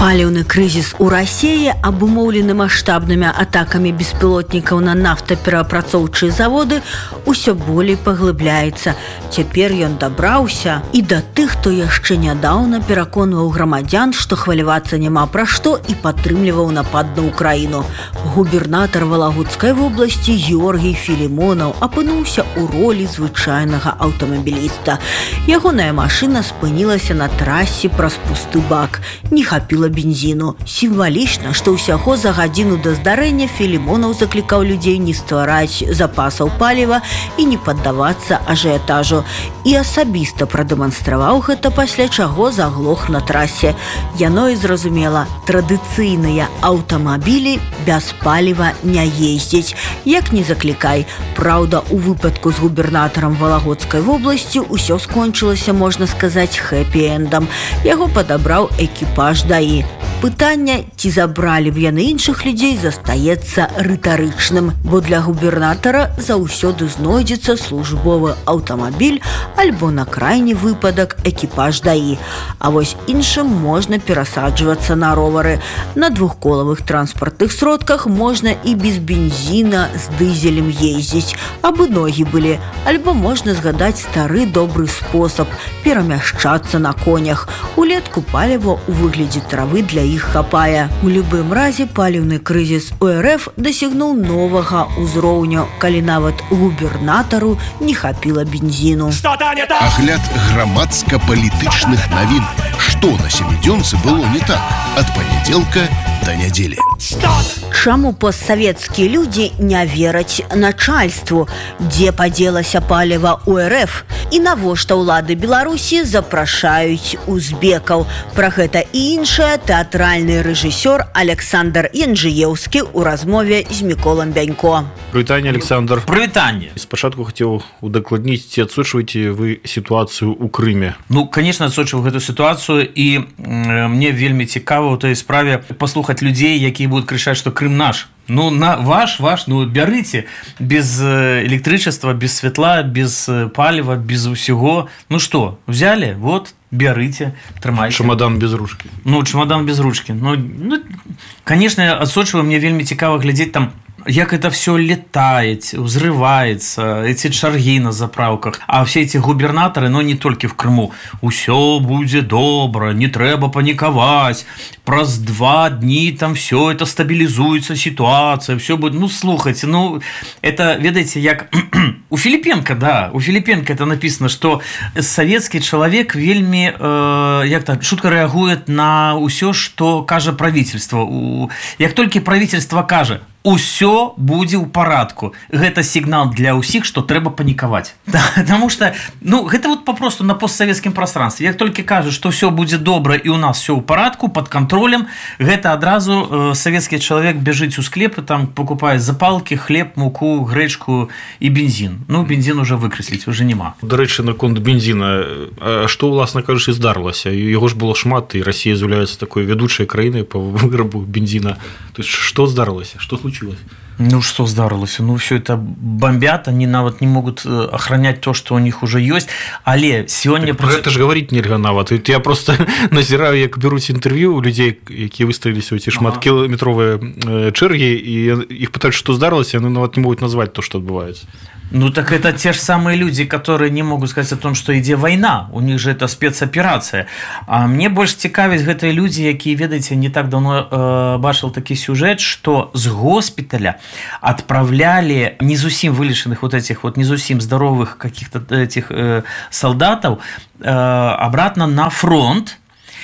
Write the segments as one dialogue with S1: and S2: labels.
S1: Паліўны крызіс у Расіі, абумоўлены маштабнымі атакамі беспілотнікаў на нафтаперапрацоўчыя заводы, усё болей паглыбляецца. Цяпер ён дабраўся і да тых, хто яшчэ нядаўна пераконваў грамадзян, што хвалявацца няма пра што, і падтрымліваў напад на Украіну. Губернатар Валагодскай вобласці Георгій Філімонаў апынуўся ў ролі звычайнага аўтамабіліста. Ягоная машына спынілася на трасе праз пусты бак. Не хапіла бензіну. Сімвалічна, што ўсяго за гадзіну да здарэння Філімонаў заклікаў людзей не ствараць запасаў паліва і не паддавацца ажыятажу. І асабіста прадэманстраваў гэта, пасля чаго заглох на трасе. Яно і зразумела, традыцыйныя аўтамабілі без паліва не ездзяць. Як не заклікай. Праўда, у выпадку з губернатарам Валагодскай вобласці ўсё скончылася, можна сказаць, хэпі-эндам. Яго падабраў экіпаж ДАІ. Пытанне, ці забралі б яны іншых людзей, застаецца рытарычным, бо для губернатара заўсёды знойдзецца службовы аўтамабіль альбо на крайні выпадак экіпаж ДАІ. А вось іншым можна перасаджвацца на ровары. На двухколавых транспартных сродках можна і без бензіна з дызелем ездзіць, абы ногі былі. Альбо можна згадаць стары добры спосаб перамяшчацца на конях. Улетку паліва ў выглядзе травы для іх хапае. У любым разе паліўны крызіс у РФ дасягнуў новага ўзроўню, калі нават губернатару не хапіла бензіну.
S2: Агляд грамадска-палітычных навін. Што на сямідзёнцы было не так ад панядзелка да нядзелі.
S1: Чаму постсавецкія людзі не вераць начальству? Дзе падзелася паліва у РФ? І навошта ўлады Беларусі запрашаюць узбекаў? Пра гэта і іншае тэатральны рэжысёр Александр Янджыеўскі ў размове з Міколам Бянько.
S3: Прывітанне, Александр.
S4: Прывітанне.
S3: Спачатку хацеў удакладніць, ці адсочваеце вы сітуацыю ў Крыме?
S4: Ну, конечно, адсочваю гэту сітуацыю, і мне вельмі цікава ў той справе паслухаць людзей, якія будуць крычаць, што Крым наш. Ну, ваш, ну, бярыце. Без электрычества, без святла, без паліва, без усяго. Ну што, взяли? Вот, бярыце, трымайце.
S3: Чемодан без ручки.
S4: Ну, чемодан без ручки. Ну, конечно, адсочваю, мне вельмі цікава глядзець там, як это все летает, взрывается, эти чарги на заправках. А все эти губернаторы, но не только в Крыму, усё будет добро, не трэба паниковать, праз 2 дні там все это стабилизуется, ситуация, все будет, ну, слухайте, ну, это, ведаете, як у Філіпенка, да, у Філіпенка это написано, что советский человек вельмі, як так, шутка реагует на усё, что кажа правительство. Як только правительство кажа, усё будзе ў парадку. Гэта сігнал для ўсіх, што трэба панікаваць. Потому что, ну, гэта вот попросту на постсавецкім прастранстве. Як толькі кажуць, што ўсё будзе добра і ў нас всё ў парадку, пад кантролем, гэта адразу савецкі чалавек бяжыць у склеп і там пакупае запалкі, хлеб, муку, грэчку і бензін. Ну, бензін уже выкрэсліць, уже няма.
S3: До рэчы, наконт бензіна, што, уласна кажучы, здарылася? Яго ж было шмат, і Расія з'яўляецца такой вядучай краінай па вырабу бензіна. То есть, што здарылася? Што случилось?
S4: Ну, что здарылася? Ну, все это бомбят, они нават не могут охранять то, что у них уже есть. Але сегодня...
S3: Про это же говорить нельга нават. Я просто назираю, як беруць интервью у людей, якія выстроились у эти шматкіметровыя чэргі, и их пытаются, что здарылася, они нават не могут назвать то, что отбывается.
S4: Ну, так это те же самые люди, которые не могут сказать о том, что ідзе война. У них же это спецоперация. А мне больше цікавяць гэтыя люди, якія, ведаеце, не так давно бачил такі сюжет, что с госпиталя отправляли не зусім вылеченных вот этих вот не зусім здоровых каких-то этих солдатов обратно на фронт.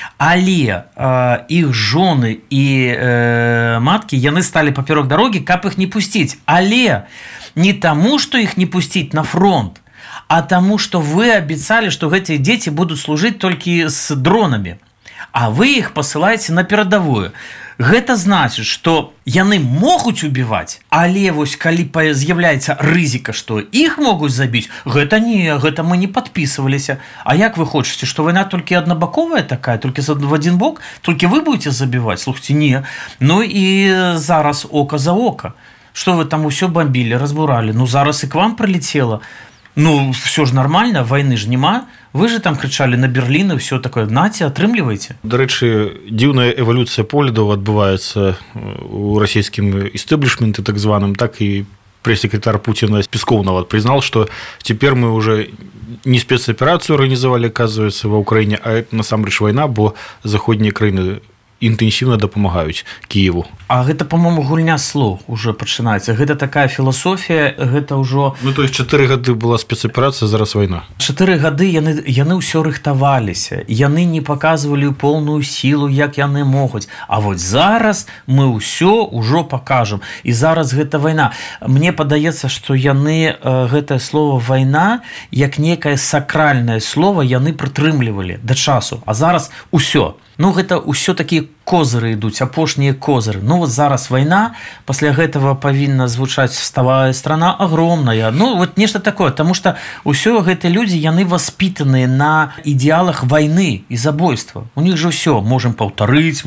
S4: Але іх жоны і маткі, яны сталі паперок дарогі, каб іх не пусціць. Але не таму, што іх не пусціць на фронт, а таму, што вы абяцалі, што гэтыя дзеці будуць служыць толькі з дронамі, а вы іх пасылаеце на перадавую. Гэта значыць, што яны могуць убіваць, але вось калі з'яўляецца рызыка, што іх могуць забіць, гэта не, гэта мы не падпісваліся. А як вы хочаце, што вайна толькі аднабаковая такая, толькі в один бок, толькі вы будете забіваць? Слухайте, не. Ну і зараз ока за ока. Што вы там усё бомбілі, разбуралі? Ну зараз і к вам прилетело. Ну, все ж нормально, войны ж нема. Вы же там кричали на Берлін і все такое. Наце, атрымлівайце.
S3: Дарэчы, дзіўная эвалюцыя поглядаў адбываецца у расійскім истеблишменте так званым, так и пресс-секретарь Путина Песков нават признал, что теперь мы уже не спецоперацию организовали, оказывается, в Украине, а это насамрэч война, бо заходнія краіны інтэнсіўна дапамагаюць Киеву.
S4: А гэта, по-моему, гульня слоў уже пачынаецца. Гэта такая філасофія, гэта ўжо...
S3: Ну, то есть 4 гады была спецаперацыя, зараз вайна.
S4: 4 гады яны ўсё рыхтаваліся. Яны не паказвалі поўную сілу, як яны могуць. А вот зараз мы ўсё ўжо пакажам. І зараз гэта вайна. Мне падаецца, што яны гэтае слово «вайна» як некае сакральнае слово яны прытрымлівалі да часу. А зараз ўсё. Ну, гэта ўсё такія козыры ідуць, апошнія козыры. Ну, вот зараз вайна, пасля гэтага павінна звучаць «вставая страна огромная». Ну, вот нешта такое, потому что ўсё гэтыя людзі, яны воспитаныя на ідэалах вайны і забойства. У них же ўсё, можем паўтарыць.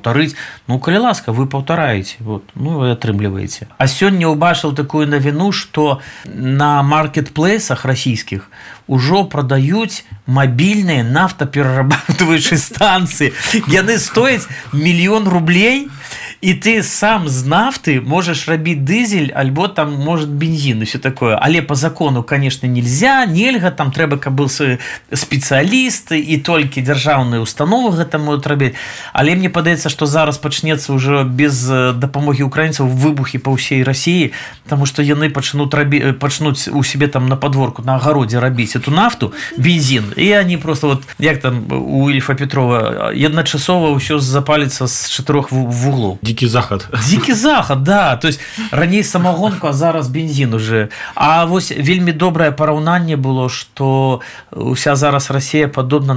S4: Ну, калі ласка, вы паўтараеце, вот, ну, вы атрымліваеце. А сёння ўбачыў такую навіну, што на маркетплейсах расійскіх ужо прадаюць мабільныя нафтаперарабатваючыя станцыі. Яны стояць 1 000 000 рублей, і ты сам з нафты можаш рабіць дызель альбо там, может, бензин і все такое. Але по закону, конечно, нельга, там трэба, каб быў спецыяліст, і толькі дзяржаўныя установы гэта могуць рабіць. Але мне падаецца, што зараз пачнецца ўжо без дапамогі украінцаў выбухі па ўсей Расіі, таму што яны пачнуць у себе там на подворку, на агародзе рабіць эту нафту, бензин, і они просто вот, як там у Ільфа Петрова, адначасова ўсё запаліцца з 4 вуглоў.
S3: Дикий Захад.
S4: Дикий Захад, да. То есть раней самогонку, а зараз бензин уже. А вось вельмі добрае параўнанне было, што уся зараз Расія падобна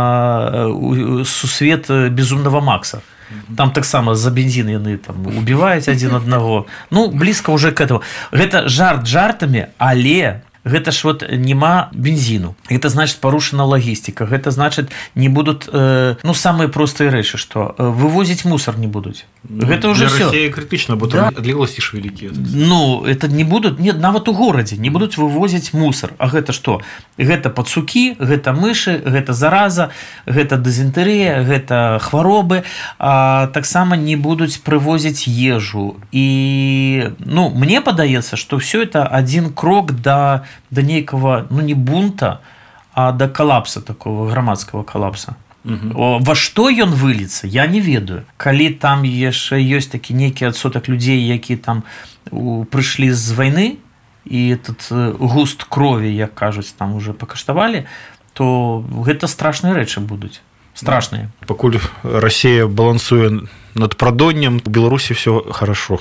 S4: на сусвет Безумного Макса. Там таксама за бензин яны там убіваюць адзін аднаго. Ну, блізка уже к этому. Гэта жарт жартамі, але гэта ж вот нема бензину. Гэта значит парушена логістика. Гэта значит не будут, ну, самые простые рэчы, что вывозить мусор не будут. Гэта уже все.
S3: Для России критично, бо там адлегласці ж вялікія.
S4: Ну, это не будут, нет, нават у горадзе не будут вывозить мусор. А гэта что? Гэта пацукі, гэта мышы, гэта зараза, гэта дызентэрыя, гэта хваробы. А таксама не будуць прывозіць ежу. І, ну, мне падаецца, что все это один крок до нейкага, ну, не бунта, а до коллапса, такого грамадскага коллапса. Во што ён выльецца, я не ведаю. Калі там яшчэ ёсць такі нейкі адсотак людзей, які там прыйшлі з вайны, і этот густ крові, як кажуць, там уже пакаштавалі, то гэта страшныя рэчы будуць. Страшныя.
S3: Пакуль Россия балансуе над прадоннем, у Беларусі все хорошо.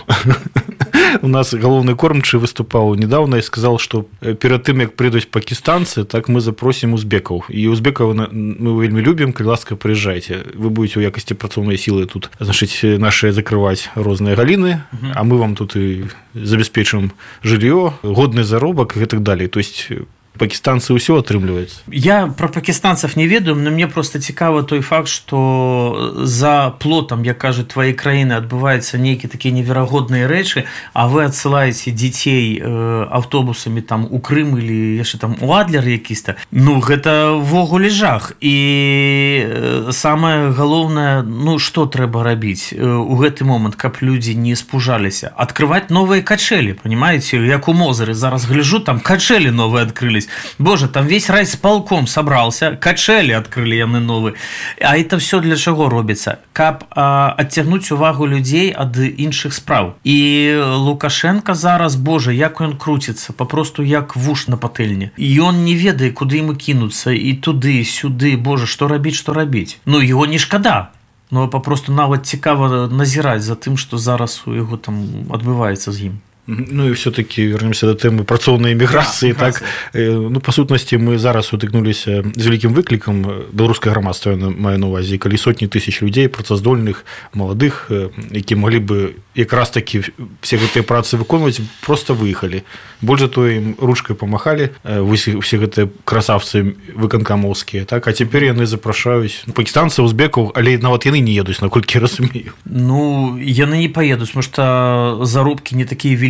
S3: У нас галоўны кормчы выступаў недавно и сказал, что перед тым, як прыйдуць пакистанцы, так мы запросим узбеков. И узбеков мы вельмі любим, калі ласка, приезжайте. Вы будете у якасці працоўнай силы тут, значит, наши закрывать розныя галіны, а мы вам тут и забяспечым жыллё, годны заробак и так далее. То есть пакистанцы ўсё атрымліваюць.
S4: Я про пакистанцев не ведаю, но мне просто цікава той факт, что за плотам, як кажуць, твоей краіны адбываюцца нейкія такія неверагодныя рэчы, а вы адсылаеце дзяцей аўтобусамі там у Крым или яшчэ там у Адлер якісь-то. Ну, гэта ввогуле жах. І самае галоўнае, ну, што трэба рабіць у гэты момант, каб людзі не спужаліся? Адкрываць новыя качэлі, понимаете? Як у Мозыры, зараз гляжу, там качэлі новыя адкрылись. Боже, там весь райсполком собрался, качели открыли яны новые. А это все для чего робится? Каб оттягнуть увагу людей от іншых справ. И Лукашенко зараз, боже, як он крутится, попросту як вуш на пательне. И он не ведае, куды ему кинуться, и туды, сюды, боже, что рабіць. Ну, его не шкада. Но попросту нават цікава назіраць за тым, што зараз у яго там адбываецца з ім.
S3: Ну и все-таки вернемся до темы працоўнай эміграцыі. Так, ну, по сутнасці мы зараз сутыкнуліся з вялікім выклікам беларускае грамадства, маю на увазе, калі сотні тысяч людзей працаздольных, маладых, які маглі бы якраз таки все гэтыя працы выконваць, просто выехалі. Больш за тое, ім ручкай памахалі все гэтыя красавцы выканкамоўскія, так, а цяпер яны запрашаюць пакістанцаў, узбекаў, але нават яны не едуць, наколькі разумею.
S4: Ну, яны не поедуць, потому что заробкі не такія вялікія.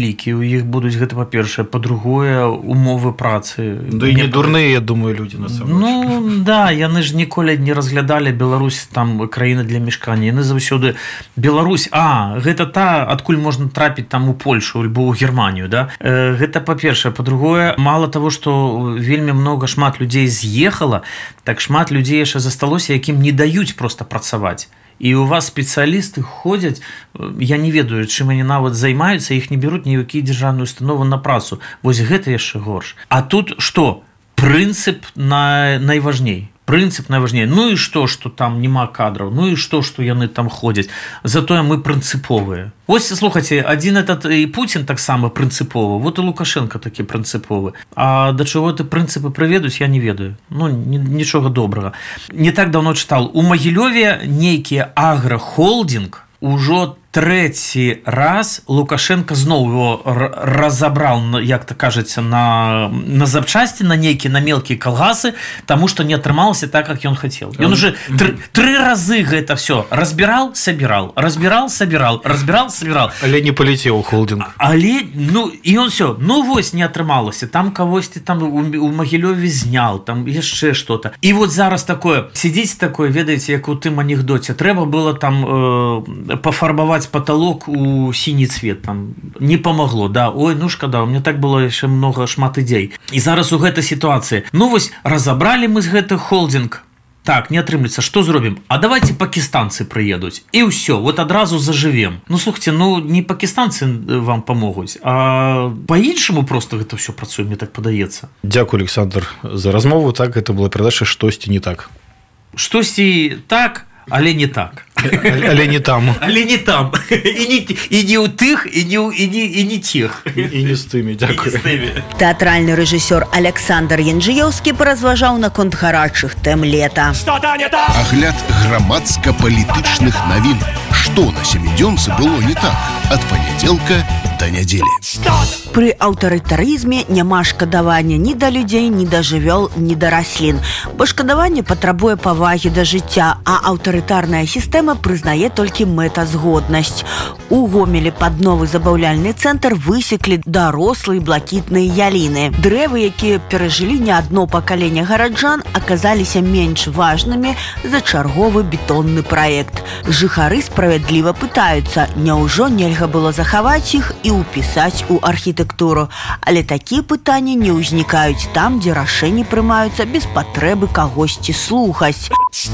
S4: вялікія, у іх будуць гэта па-першае, па-другое, умовы працы.
S3: Да і не дурныя, я думаю, людзі насамрэч.
S4: Ну, да, яны ж ніколі не разглядалі Беларусь там краіна для мешкання. Яны заўсёды Беларусь, гэта адкуль можна трапіць там у Польшу альбо ў Германію, да? Гэта па-першае, па-другое, мало того, што вельмі шмат людзей з'ехала, так шмат людзей яшчэ засталося, якім не даюць проста працаваць. І у вас спецыялісты ходзяць, я не ведаю, чым они нават займаюцца, іх не бяруць ні ў якія дзяржаўныя установы на працу. Вось гэта яшчэ горш. А тут што? Прынцып найважней. Прынцып найважней. Ну і што там няма кадраў? Ну і што яны там ходзяць? Затое мы прынцыповыя. Вось, слухайце, адзін этот і Путін таксама прынцыповы, вот і Лукашенко такі прынцыповы. А да чаго ты прынцыпы прыведуць, я не ведаю. Ну, нічога добрага. Не так даўно чытаў. У Магілёве нейкі аграхолдинг ужо трэці раз Лукашенко зноў его разабраў, як то кажется, на запчасти, на нейкія, на мелкія калгасы, таму што не атрымалася так, як ён хацеў. Ён уже 3 разы гэта все разбірал, сабірал, разбірал, сабірал, разбірал, сабірал.
S3: Але не паляцеў холдинг.
S4: Але, ну, і ён все, ну вось не атрымалася, там кагосьці там у Магілёве знял, там яшчэ что-то. І вот зараз такое, сидзіць такое, ведаеце, як у тым анекдоце, трэба было там пафарбаваць потолок у сіні цвет, там не помогло, да, ой, ну шкада, у меня так было яшчэ шмат ідзей. І зараз у гэтай сітуацыі, ну вось разабралі мы з гэтых холдинг, так, не атрымлецца, што зробім? А давайте пакістанцы прыедуць, і ўсё, вот адразу зажывем. Ну, слухайте, ну не пакістанцы вам помогуць, а по-іншаму просто гэта все працуе, мне так падаецца.
S3: Дякую, Александр, за размову. Так, это была перадача «Штосьці не так».
S4: Штосьці так, але не так.
S3: Але не там.
S4: Але не там. І не ў тых, і не тех.
S3: І не з тымі, дзякую.
S1: Тэатральны рэжысёр Александр Янджыёўскі паразважаў наконт гарачых тэм лета.
S2: Агляд грамадска-палітычных навін. Што на сямідзёнцы было не так? Ад панядзелка да нядзелі.
S1: Пры аўтарытарызме няма шкадавання ні да людзей, ні да жывёл, ні да раслін. Бо шкадаванне патрабуе павагі да жыцця, а аўтарытарная сістэма прызнае толькі мэтазгоднасць. У Гомелі пад новы забаўляльны цэнтр высеклі дарослыя блакітныя яліны. Дрэвы, якія перажылі не адно пакаленне гараджан, аказаліся менш важнымі за чарговы бетонны праект. Жыхары справядліва пытаюцца, няўжо нельга было захаваць іх і ўпісаць у архітэктуру. Але такія пытанні не ўзнікаюць там, дзе рашэнні прымаюцца без патрэбы кагосьці слухаць.